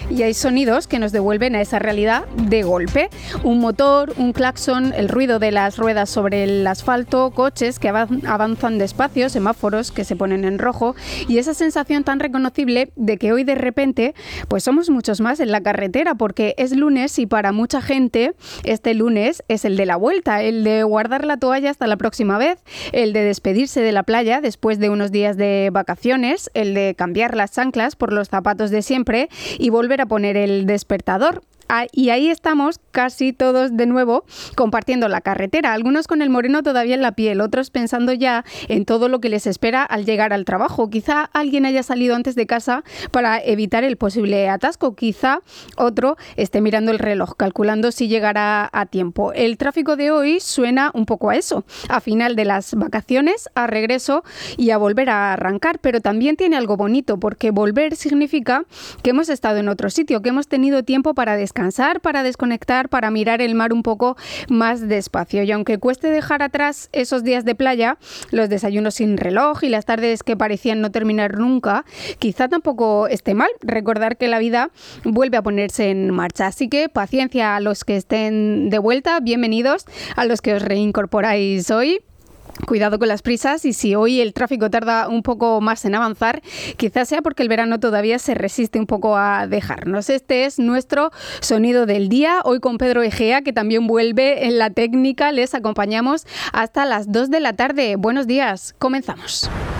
y hay sonidos que nos devuelven a esa realidad de golpe. Un motor, un claxon, el ruido de las ruedas sobre el asfalto, coches que avanzan despacio, semáforos que se ponen en rojo y esa sensación tan reconocible de que hoy de repente pues somos muchos más en la carretera porque es lunes y para mucha gente este lunes es el de la vuelta, el de guardar la toalla hasta la próxima vez, el de despedirse de la playa después de unos días de vacaciones, el de cambiar las chanclas por los zapatos de siempre y volver a poner el despertador. Y ahí estamos casi todos de nuevo compartiendo la carretera, algunos con el moreno todavía en la piel, otros pensando ya en todo lo que les espera al llegar al trabajo. Quizá alguien haya salido antes de casa para evitar el posible atasco, quizá otro esté mirando el reloj, calculando si llegará a tiempo. El tráfico de hoy suena un poco a eso, a final de las vacaciones, a regreso y a volver a arrancar, pero también tiene algo bonito, porque volver significa que hemos estado en otro sitio, que hemos tenido tiempo para descansar, para desconectar, para mirar el mar un poco más despacio. Y aunque cueste dejar atrás esos días de playa, los desayunos sin reloj y las tardes que parecían no terminar nunca, quizá tampoco esté mal recordar que la vida vuelve a ponerse en marcha. Así que paciencia a los que estén de vuelta, bienvenidos a los que os reincorporáis hoy. Cuidado con las prisas y si hoy el tráfico tarda un poco más en avanzar, quizás sea porque el verano todavía se resiste un poco a dejarnos. Este es nuestro sonido del día. Hoy con Pedro Egea, que también vuelve en la técnica. Les acompañamos hasta las 2 de la tarde. Buenos días, comenzamos.